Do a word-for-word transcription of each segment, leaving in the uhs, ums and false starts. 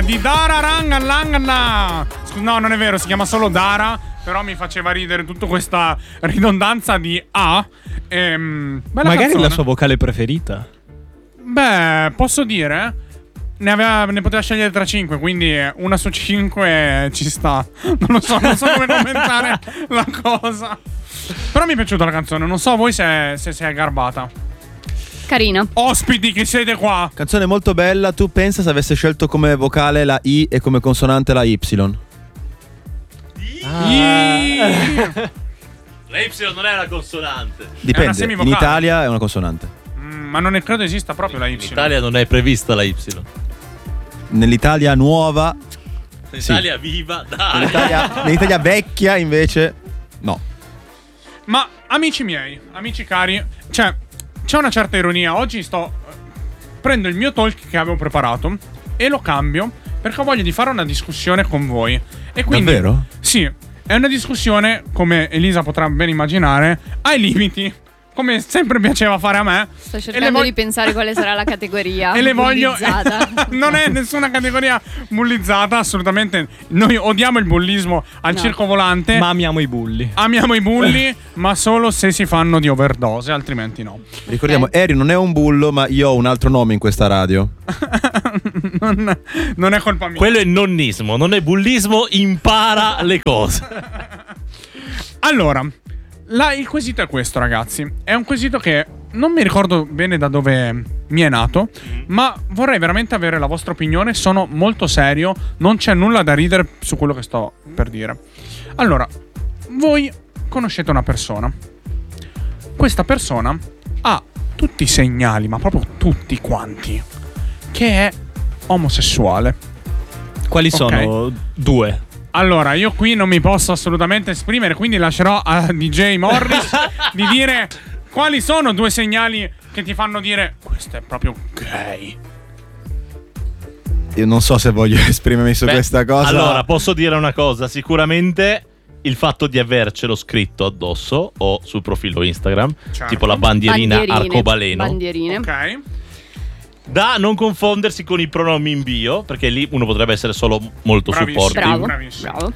di Dara Rangalangala. No, non è vero, si chiama solo Dara. Però mi faceva ridere tutta questa ridondanza di A. Ehm, Magari canzone. la sua vocale preferita. Beh, posso dire? Ne, aveva, ne poteva scegliere tra cinque, quindi una su cinque ci sta. Non lo so, non so come commentare la cosa. Però mi è piaciuta la canzone, non so voi se, se, se è garbata. Carina. Ospiti che siete qua. Canzone molto bella. Tu pensa se avesse scelto come vocale la I e come consonante la Y? Ah. La Y non è una consonante. Dipende, in Italia è una consonante. Mm, ma non è, credo esista proprio la Y. In Italia non è prevista la Y. Nell'Italia nuova Nell'Italia sì. viva, dai. Nell'Italia, nell'Italia vecchia invece no. Ma amici miei, amici cari, cioè c'è una certa ironia. Oggi sto prendo il mio talk che avevo preparato e lo cambio perché ho voglia di fare una discussione con voi. E quindi, davvero? Sì, è una discussione, come Elisa potrà ben immaginare, ai limiti, come sempre piaceva fare a me. Sto cercando vog- di pensare quale sarà la categoria. E le voglio. Non è no. nessuna categoria bullizzata, assolutamente. Noi odiamo il bullismo al no. circo volante. Ma amiamo i bulli. Amiamo i bulli, ma solo se si fanno di overdose, altrimenti no. Ricordiamo, okay. Eri non è un bullo, ma io ho un altro nome in questa radio. non, non è colpa mia. Quello è nonnismo, non è bullismo, impara le cose. Allora, la, il quesito è questo, ragazzi. È un quesito che non mi ricordo bene da dove mi è nato, mm. ma vorrei veramente avere la vostra opinione. Sono molto serio, non c'è nulla da ridere su quello che sto per dire. Allora, voi conoscete una persona. Questa persona ha tutti i segnali, ma proprio tutti quanti, che è omosessuale. Quali okay. sono? Due. Allora, io qui non mi posso assolutamente esprimere, quindi lascerò a D J Morris di dire quali sono due segnali che ti fanno dire questo è proprio gay. Io non so se voglio esprimermi su Beh, questa cosa. Allora, posso dire una cosa, sicuramente il fatto di avercelo scritto addosso o sul profilo Instagram, certo. tipo la bandierina Bandierine, arcobaleno. Bandierine. Ok. Da non confondersi con i pronomi in bio, perché lì uno potrebbe essere solo molto Bravissimo. supportive. Bravo. Bravissimo. Bravo.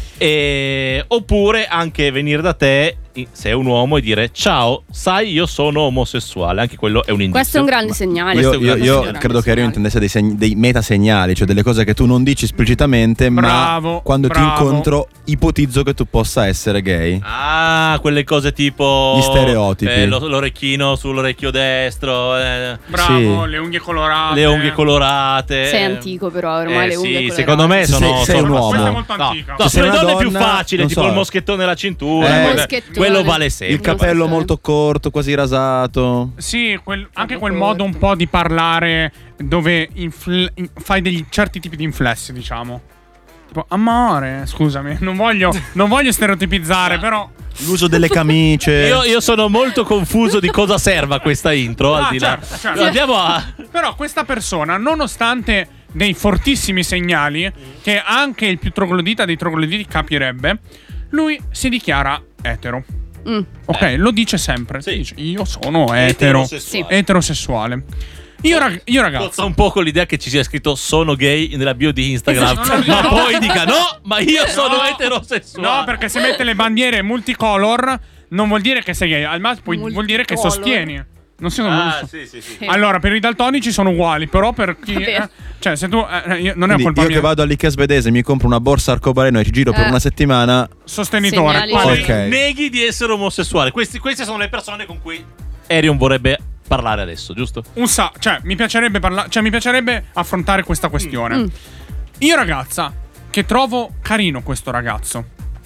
E, oppure anche venire da te, se è un uomo, e dire ciao, sai, io sono omosessuale. Anche quello è un indizio. Questo è un grande segnale. Io, è un io, grande io segnale. credo che Eri intendesse dei, segni, dei metasegnali, cioè delle cose che tu non dici esplicitamente, Bravo, ma quando bravo. ti incontro ipotizzo che tu possa essere gay. Ah, quelle cose tipo Gli stereotipi. eh, lo- l'orecchino sull'orecchio destro, eh, Bravo, Sì. le unghie colorate. le unghie colorate. Sei antico però ormai Eh, le unghie sì, colorate. secondo me sono, Sei- sei sono- un uomo. Questa è molto No, antica. no, Se sei sulle una donne è più donna, facile, non tipo so. il moschettone alla cintura, Eh, quello, moschettone. quello vale sempre. Il capello molto corto, quasi rasato. Sì, quel- anche Proprio quel corto. modo un po' di parlare dove infl- in- fai degli certi tipi di inflessi, diciamo. Tipo, amore, scusami, non voglio, non voglio stereotipizzare, però. L'uso delle camicie. Io, io sono molto confuso di cosa serva questa intro. Ah, al di là. certo, certo. Andiamo a. Però questa persona, nonostante dei fortissimi segnali, che anche il più troglodita dei trogloditi capirebbe, lui si dichiara etero. Mm. Ok, Eh. lo dice sempre. Sì. Dice, io sono etero. Eterosessuale. Eterosessuale. Io, rag- io Cozza ragazzo. un po' con l'idea che ci sia scritto sono gay nella bio di Instagram, Esatto, no, no, ma no. poi dica no, ma io sono No. eterosessuale. No, perché se mette le bandiere multicolor non vuol dire che sei gay, al massimo poi vuol dire che Multicolor. sostieni. Non si non Ah, so. sì, sì, sì. Sì. Allora, per i daltonici sono uguali, però per chi Vabbè. eh, cioè, se tu eh, io- non è Quindi colpa io mia. che vado all'Ikea svedese, mi compro una borsa arcobaleno e ci giro per Eh. una settimana. Sostenitore. Segnali. Quale- Ok. Neghi di essere omosessuale. Questi- queste sono le persone con cui Erion vorrebbe parlare adesso, giusto? Un sa, cioè, mi piacerebbe parlare, cioè mi piacerebbe affrontare questa questione. Mm. Io ragazza che trovo carino questo ragazzo.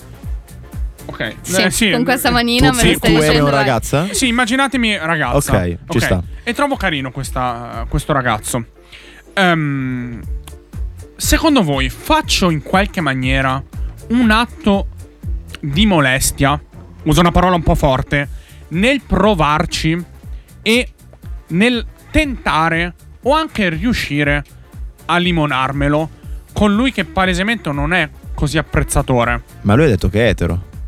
Ok. Sì, Eh, con questa manina Tu, me lo sì, stai tu eri dicendo. una vai. ragazza? Sì, immaginatemi ragazza. Ok, ci sta. E trovo carino questa, questo ragazzo. Ehm, secondo voi faccio in qualche maniera un atto di molestia, uso una parola un po' forte, nel provarci e nel tentare o anche riuscire a limonarmelo con lui che palesemente non è così apprezzatore? Ma lui ha detto che è etero.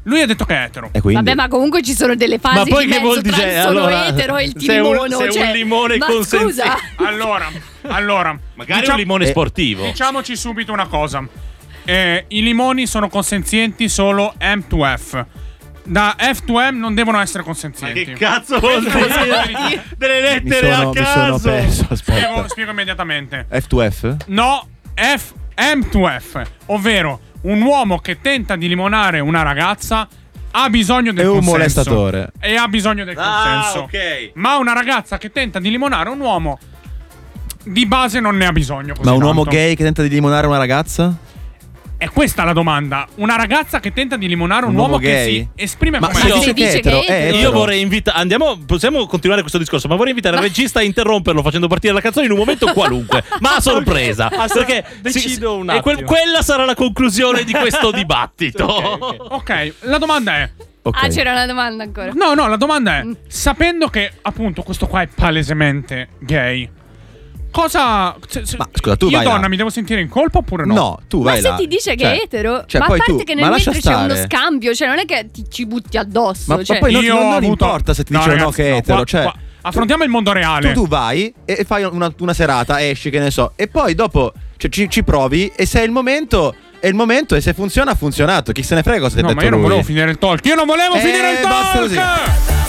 Lui ha detto che è etero. E quindi? Vabbè, ma comunque ci sono delle fasi Ma poi di che mezzo vuol dire? tra il sono Allora, etero e il se un- timono. se un cioè, limone ma consensi- scusa. Allora, allora Magari diciamo- un limone eh, sportivo. Diciamoci subito una cosa. Eh, I limoni sono consenzienti solo M to F. Da F to M non devono essere Ma consenzienti. che cazzo vuol Questo è dire? Delle mi lettere sono, a mi sono caso. perso. Aspetta. Spiego, spiego immediatamente. F to F? No, F, M to F. Ovvero, un uomo che tenta di limonare una ragazza ha bisogno del È un consenso. molestatore. E ha bisogno del Ah, consenso. ok. Ma una ragazza che tenta di limonare un uomo di base non ne ha bisogno così Ma un uomo tanto. gay che tenta di limonare una ragazza? È questa la domanda. Una ragazza che tenta di limonare un, Un uomo uomo che gay? si esprime Ma come se Io- dice Si che è dice etero, che è è etero. etero. Io vorrei invitare. Andiamo. Possiamo continuare questo discorso, ma vorrei invitare il regista a interromperlo facendo partire la canzone in un momento qualunque, ma a sorpresa. Perché decido un e quel- attimo. quella sarà la conclusione di questo dibattito. Ok, Ok, la domanda è Ok. Ah, c'era una domanda ancora. no, no, la domanda è Mm. sapendo che appunto questo qua è palesemente gay. Cosa se- se- Ma, scusa, tu io vai donna là. mi devo sentire in colpa oppure no? No, tu Ma vai se là. ti dice che Cioè- è etero, cioè, ma a poi parte tu- che ma nel lascia mentre c'è uno stare. scambio, cioè non è che ti ci butti addosso. Ma, ma cioè. poi non, Io non- ho non avuto- importa se ti No, dice o no ragazzi, che è no, etero. qua- Cioè, qua- affrontiamo il mondo reale. tu, tu vai e e fai una, una serata, esci, che ne so, e poi dopo cioè, ci, ci provi e se è il momento, è il momento e se funziona ha funzionato. Chi se ne frega cosa ti ha No, detto ma io non lui. volevo finire il talk. Io non volevo Eh, finire il basta così. talk.